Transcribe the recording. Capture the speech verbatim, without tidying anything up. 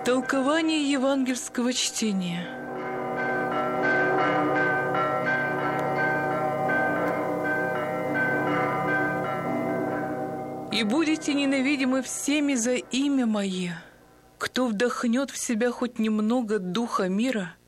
Толкование евангельского чтения. «И будете ненавидимы всеми за имя Мое. Кто вдохнет в себя хоть немного духа мира,